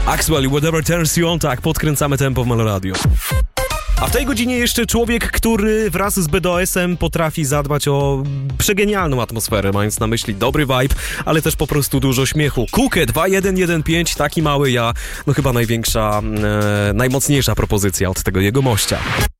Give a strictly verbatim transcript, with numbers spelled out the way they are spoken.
Axwell i Whatever Turns You On, tak, podkręcamy tempo w Meloradiu. A w tej godzinie jeszcze człowiek, który wraz z B D O S-em potrafi zadbać o przegenialną atmosferę, mając na myśli dobry vibe, ale też po prostu dużo śmiechu. Kukę dwa jeden jeden pięć, taki mały ja, no chyba największa, e, najmocniejsza propozycja od tego jego mościa.